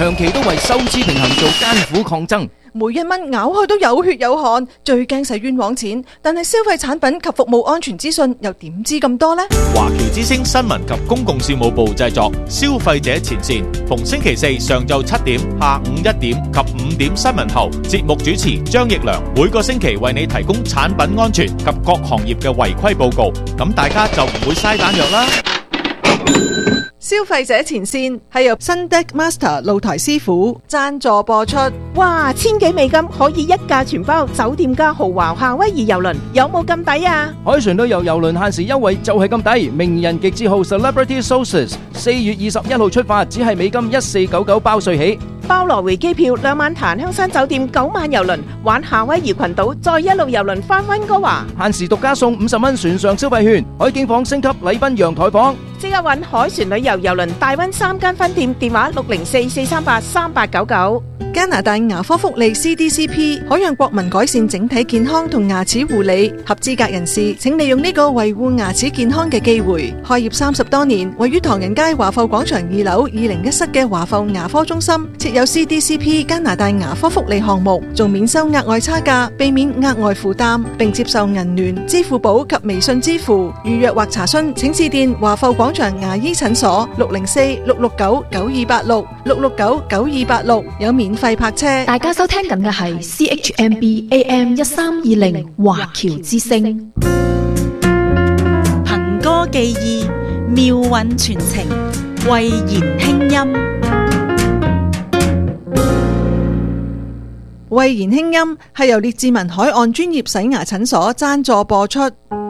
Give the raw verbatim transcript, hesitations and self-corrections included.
長期都為收支平衡做艱苦抗爭。 每一蚊咬開都有血有汗，最驚使冤枉錢。但係消費產品及服務安全資訊又點知咁多呢？ 華僑之聲新聞及公共事務部製作，消費者前線，逢星期四上晝七點、下午一點及五點新聞後，節目主持張奕良每個星期為你提供產品安全及各行業嘅違規報告，咁大家就唔會嘥彈藥啦。 消費者前線係由新 Deck Master 露台師傅贊助播出。 哇，千幾美金可以一價全包酒店加豪華夏威夷郵輪，有冇咁抵啊？ 海船旅遊郵輪限時優惠就係咁抵，名人極致號 Celebrity Sources 四月二十一號出發，只係美金一四九九包稅起， 包來回機票，兩晚檀香山酒店，九晚郵輪玩夏威夷群島，再一路郵輪翻溫哥華， 限時獨家送五十蚊船上消費券，海景房升級禮賓陽台房。 即刻搵海船旅遊郵輪大溫三間分店，電話六零四四三八三八九九。 加拿大牙科福利 C D C P 可讓國民改善整體健康同牙齒護理，合資格人士請利用呢個維護牙齒健康嘅機會。開業三十多年，位於唐人街華埠廣場二樓二零一室嘅華埠牙科中心設有 C D C P 加拿大牙科福利項目，仲免收額外差價，避免額外負擔，並接受銀聯、支付寶及微信支付。預約或查詢請致電華埠廣場牙醫診所六零四六六九九二八六六六九九二八六，有免費泊車。 大家收聽緊嘅係 C H M B A M 一三二零華僑之聲， 憑歌寄意，妙韻傳情，慧言輕音。 慧言輕音係由列治文海岸專業洗牙診所贊助播出。